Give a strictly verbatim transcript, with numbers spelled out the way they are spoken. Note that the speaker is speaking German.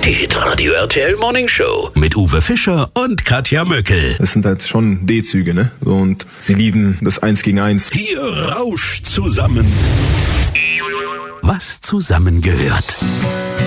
Die Hit-Radio R T L Morning Show mit Uwe Fischer und Katja Möckel. Das sind halt schon D-Züge, ne? Und sie lieben das Eins gegen Eins. Hier rauscht zusammen, was zusammengehört.